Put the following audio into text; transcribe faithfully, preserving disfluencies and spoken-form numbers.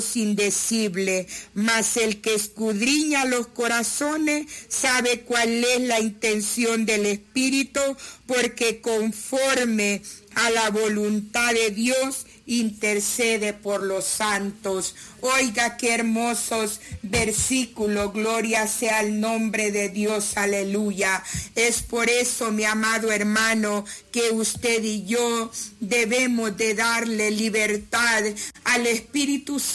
indecible, mas el que escudriña los corazones sabe cuál es la intención del Espíritu, porque conforme a la voluntad de Dios intercede por los santos. Oiga qué hermosos versículos, gloria sea el nombre de Dios, aleluya. Es por eso, mi amado hermano, que usted y yo debemos de darle libertad al Espíritu Santo